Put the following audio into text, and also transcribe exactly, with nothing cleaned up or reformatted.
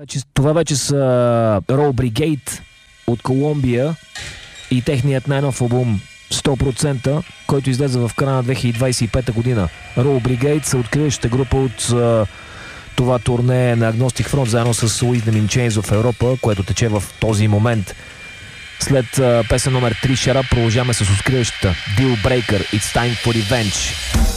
Това вече са Roll Brigade от Колумбия и техният най-нов албум сто процента, който излезе в края на две хиляди двадесет и пета година. Roll Brigade са откриващата група от а, това турне на Agnostic Front заедно с Wisdom in Chains в Европа, което тече в този момент. След а, песен номер три Shut Up продължаваме с откриващата Deal Breaker It's Time for Revenge.